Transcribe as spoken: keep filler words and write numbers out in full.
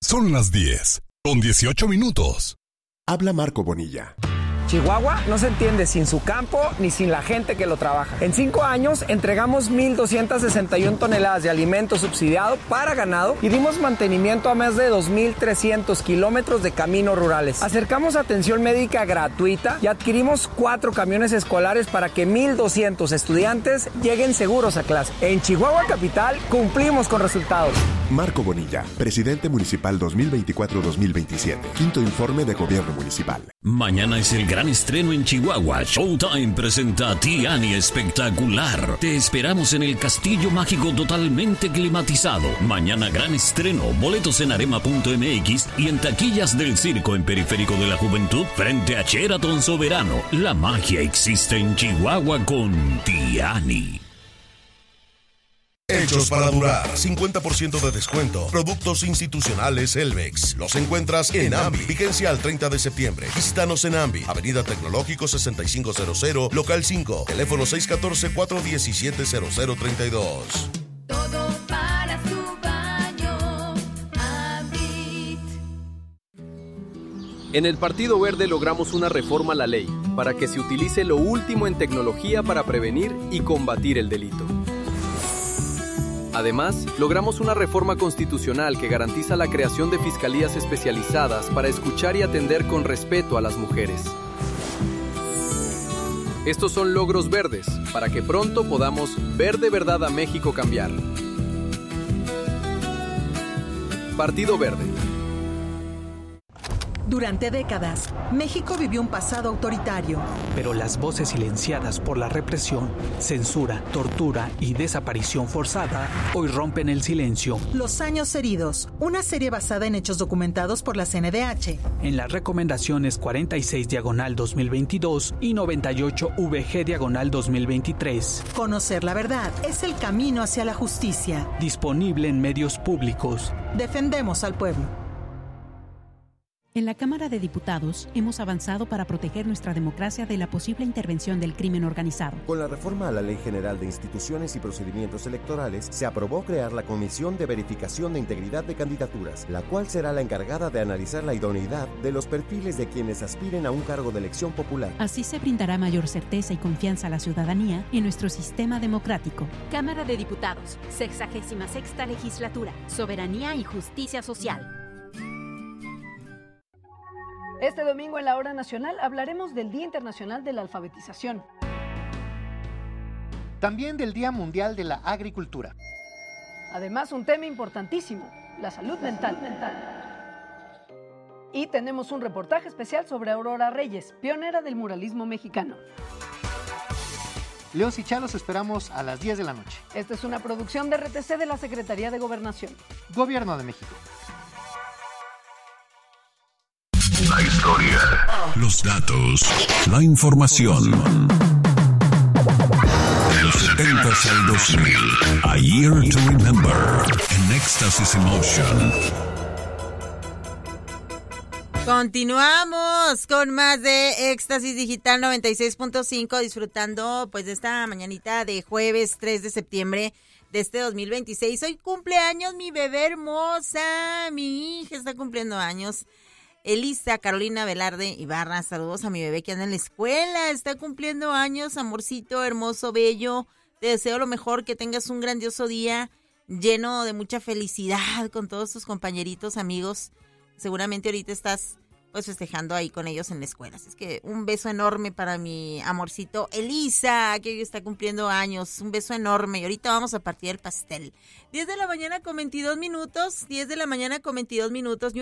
Son las diez, con dieciocho minutos. Habla Marco Bonilla. Chihuahua no se entiende sin su campo ni sin la gente que lo trabaja. En cinco años entregamos mil doscientas sesenta y una toneladas de alimento subsidiado para ganado y dimos mantenimiento a más de dos mil trescientos kilómetros de caminos rurales. Acercamos atención médica gratuita y adquirimos cuatro camiones escolares para que mil doscientos estudiantes lleguen seguros a clase. En Chihuahua Capital cumplimos con resultados. Marco Bonilla, presidente municipal dos mil veinticuatro a dos mil veintisiete. Quinto informe de gobierno municipal. Mañana es el gran estreno en Chihuahua. Showtime presenta Tiani Espectacular. Te esperamos en el Castillo Mágico totalmente climatizado. Mañana gran estreno. Boletos en arema punto m x y en taquillas del circo en Periférico de la Juventud frente a Sheraton Soberano. La magia existe en Chihuahua con Tiani. Hechos para durar, cincuenta por ciento de descuento. Productos institucionales Elmex. Los encuentras en Ambi. Vigencia al treinta de septiembre. Visítanos en Ambi, Avenida Tecnológico sesenta y cinco cero cero, Local cinco. Teléfono seis uno cuatro, cuatro uno siete, cero cero tres dos. Todo para su baño, Ambit. En el Partido Verde logramos una reforma a la ley para que se utilice lo último en tecnología para prevenir y combatir el delito. Además, logramos una reforma constitucional que garantiza la creación de fiscalías especializadas para escuchar y atender con respeto a las mujeres. Estos son logros verdes, para que pronto podamos ver de verdad a México cambiar. Partido Verde. Durante décadas, México vivió un pasado autoritario. Pero las voces silenciadas por la represión, censura, tortura y desaparición forzada hoy rompen el silencio. Los años heridos, una serie basada en hechos documentados por la C N D H. En las recomendaciones cuarenta y seis diagonal dos mil veintidós y noventa y ocho V G diagonal dos mil veintitrés. Conocer la verdad es el camino hacia la justicia. Disponible en medios públicos. Defendemos al pueblo. En la Cámara de Diputados hemos avanzado para proteger nuestra democracia de la posible intervención del crimen organizado. Con la reforma a la Ley General de Instituciones y Procedimientos Electorales, se aprobó crear la Comisión de Verificación de Integridad de Candidaturas, la cual será la encargada de analizar la idoneidad de los perfiles de quienes aspiren a un cargo de elección popular. Así se brindará mayor certeza y confianza a la ciudadanía en nuestro sistema democrático. Cámara de Diputados, sexagésima sexta legislatura, Soberanía y Justicia Social. Este domingo en la Hora Nacional hablaremos del Día Internacional de la Alfabetización. También del Día Mundial de la Agricultura. Además, un tema importantísimo, la salud mental. Y tenemos un reportaje especial sobre Aurora Reyes, pionera del muralismo mexicano. León y Chá los esperamos a las diez de la noche. Esta es una producción de R T C de la Secretaría de Gobernación. Gobierno de México. La historia, los datos, la información. De los setentas al dos mil, A Year to Remember, en Éxtasis Emotion. Continuamos con más de Éxtasis Digital noventa y seis punto cinco, disfrutando pues de esta mañanita de jueves tres de septiembre de este dos mil veintiséis. Hoy cumpleaños mi bebé hermosa, mi hija está cumpliendo años. Elisa Carolina Velarde Ibarra, saludos a mi bebé que anda en la escuela, está cumpliendo años, amorcito, hermoso, bello. Te deseo lo mejor, que tengas un grandioso día lleno de mucha felicidad con todos tus compañeritos, amigos. Seguramente ahorita estás pues festejando ahí con ellos en la escuela. Así es que un beso enorme para mi amorcito Elisa, que hoy está cumpliendo años. Un beso enorme. Y ahorita vamos a partir el pastel. diez de la mañana con veintidós minutos. diez de la mañana con veintidós minutos.